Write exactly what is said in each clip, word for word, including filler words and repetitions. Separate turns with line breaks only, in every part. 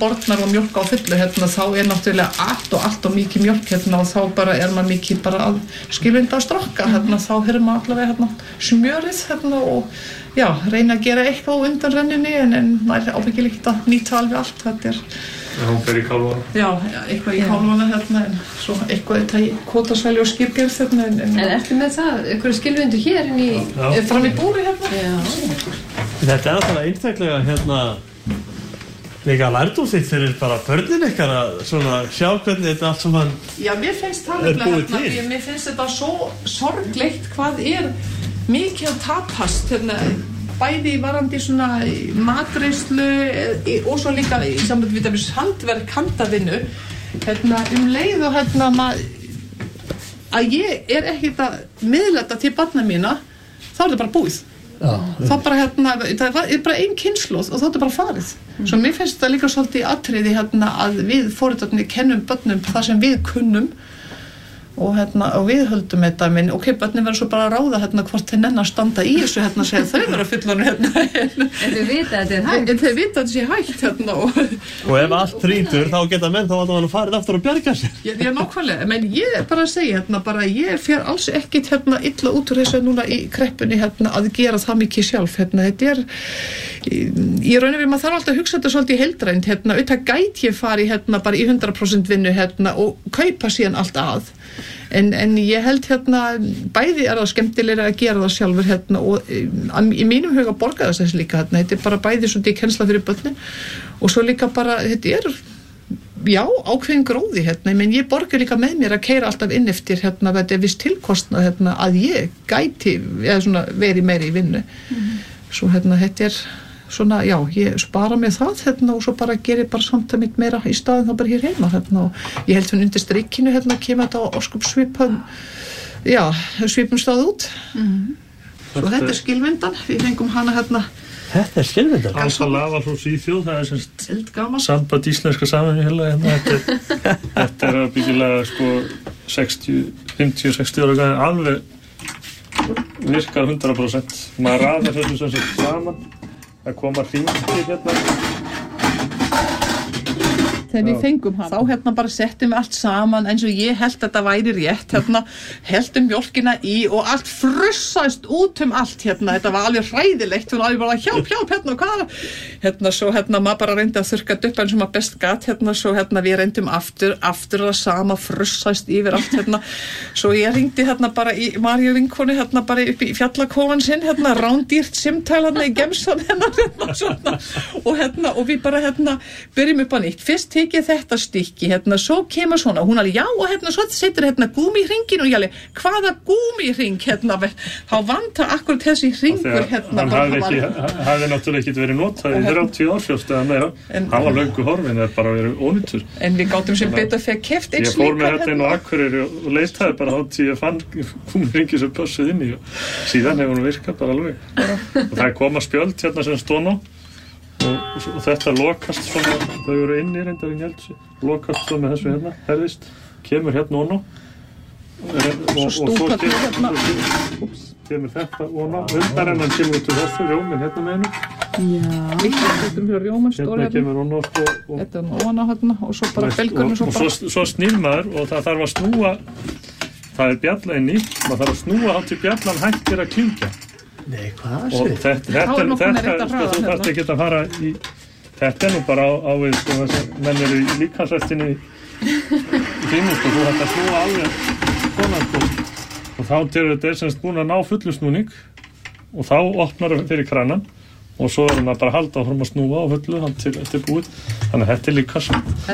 bornar og mjólk á fullu hérna þá er náttúrulega allt og allt og mikið mjólk hérna og þá bara er maður mikið bara að skilvinda að strokka hérna þá höfum maður allavega hérna smjörið hérna og já, reyna að gera eitthvað á undan renninni en, en maður er ábyggilega ekki að nýta alveg allt þetta er
En hún fer í kálfana?
Já, eitthvað í kálfana hérna en svo eitthvað þetta í kótasvæli og skipgerð hérna en, en,
en ertu með það, einhverju skilvindu hér inn í
já. Fram í búri hérna
Já.
Þetta er náttúrulega einstaklega hérna líka lærdóm þitt fyrir bara börnin ykkar að svona sjá hvernig þetta allt sem hann
Já, mér finnst það nefnilega hérna, ég, mér finnst þetta svo sorglegt hvað er mikið að tapast hérna bæði varandi svona matreiðslu og svo líka í sambandi við þessu handverk handavinnu hérna um leið og hérna mað, að ég er ekkert að miðla þetta til barna mína þá er þetta bara búið Já, þá bara hérna, það er bara ein kynslóð og þá er þetta bara farið mm. Svo mér finnst þetta líka svolítið atriði hérna að við foreldrarnir kennum börnum það sem við kunnum og hérna og við höldum þetta minn ok, börnin verður svo bara að ráða hérna hvort þeir nenna að standa í þessu hérna segja þau vera fullorðin hérna en
þau vita að þetta er hægt
en þau vita að þetta sé hægt hérna og,
og ef allt þrýtur þá geta menn þá að hann farið aftur og bjarga sér
ég er nákvæmlega, menn ég er bara að segja hérna bara ég fer alls ekkit hérna illa út úr þessu núna í kreppunni hérna að gera það mikið sjálf hérna þetta er í rauninni maður þarf alltaf að hugsa þetta svolítið heildrænt hérna auðvitað gæti ég fari hérna bara í hundrað prósent vinnu hérna og kaupa síðan allt að En, en ég held hérna bæði er það skemmtilega að gera það sjálfur hérna og um, í mínum huga borga það þess líka hérna, þetta er bara bæði svolítið kennsla fyrir börnin og svo líka bara, þetta er já, ákveðin gróði hérna, menn ég borga líka með mér að keyra alltaf inn eftir hérna, þetta er viss tilkostnað hérna að ég gæti, eða svona verið meiri í vinnu, mm-hmm. Svo hérna þetta er svona, já, ég spara mig það hérna og svo bara gerir bara samt að mitt meira í staðin þá bara hér heima hérna og ég held hún undir strikinu hérna kemur þetta á óskup svipum já, svipum stað út mm-hmm. Svo þetta er skilvindan við fengum hana hérna
Þetta er skilvindan
Alfa Lava frá Svíþjóð það er semst samband íslenska saman hérna þetta er, þetta er byggilega sko sextíu, fimmtíu, sextíu ára gæði alveg virkar hundrað prósent maður raðar þessu sem sett saman Það koma hringir hérna
Þegar við fengum hann þá hérna bara settum við allt saman eins og ég held að þetta væri rétt hérna heldum mjólkina í og allt frussaðist út um allt hérna þetta var alveg hræðilegt og alveg bara hjálp hjálp hérna og hvað hérna svo hérna maður bara reyndi að þurrka upp eins og maður best gat hérna svo hérna við reyndum aftur aftur það sama frussaðist yfir allt hérna svo ég ringdi hérna bara í Maríu vinkonu hérna bara upp í fjallakófan sinn hérna rándýrt simtal hérna í gemsan hennar hérna, svona, og hérna og við bara hérna byrjum upp á nýtt fyrst tekið þetta stykki hérna svo kemur svona hún alveg já og hérna svo setur hérna gúmihringin og ég alveg hvaða gúmihring hérna þá vantar akkurat þessi hringur hérna
hann hafði ekki hafði náttúrulega ekki verið notað í þrjátíu ár fjóst eða meira hann var löngu horfinn er bara verið ónýtur
en við gátum sem betur þegar keft
ég fór með þetta inn á Akureyri og leitaði bara þá til ég fann gúmihringi sem pössuð inn í og síðan hefur hún virkað bara alveg og það koma spjöld hérna sem stóð Og, og þetta lokast svona, þau eru inni reyndar í Njálsi, lokast svo með þessu hérna, herðist, kemur hérna ón á og, og, og svo kemur, hérna. Ups, kemur þetta ón á, undarennan kemur út úr þessu, rjóminn hérna með hennu.
Já, líka þetta með rjóminn stóri
hérna. Kemur ón á sko. Og,
þetta er ón á hérna og svo bara belgurinn svo bara.
Og svo, svo snýr maður og það þarf að snúa, það er bjalla inni, maður þarf að snúa átt til bjallan hættir að klingja.
Nei, hvað
og þetta, þetta, þetta sko, þú þarft ekki að fara í þetta er nú bara á, á við sko, menn eru í líkansrættinni í tímum sko, þú þarft að snúa alveg svona sko, og þá til þetta er semst búin að ná fullu snúning og þá opnar það fyrir kranan og svo er maður bara að halda áfram að snúa á fullu þannig til þetta er búið þannig að þetta er líka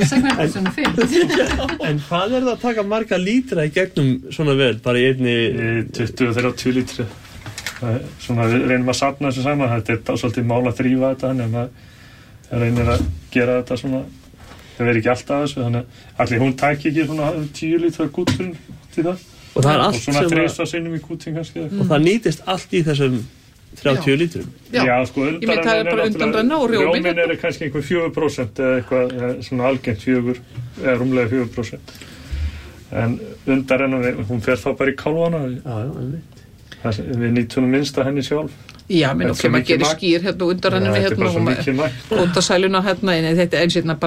en hvað er það að taka marga lítra í gegnum svona vel, bara í einni
tuttugu til þrjátíu lítri svona við reynum að safna þessu saman þetta er svolítið mál að þrífa þetta en maður reynir að gera þetta svona það verður ekki alltaf þessu þannig að allir hún tæki ekki svona tíu lítra kúturinn til það
og það er allt
og svona þreysa sinnum í kútin kannski
og það nýtist allt í þessum þrjátíu lítrum
já, já sko undanrenna og rjóminn er kannski einhver fjögur prósent eða eitthvað svona algengt fjögur eða rúmlega fjögur prósent en undanrenna hún fer þá bara í kálvana
já, já, einmitt
við nýtum minnst að henni sjálf
já, menn okkur maður gerir skýr hérna og undanrennum við hérna og kótasæluna hérna en þetta er eins og bara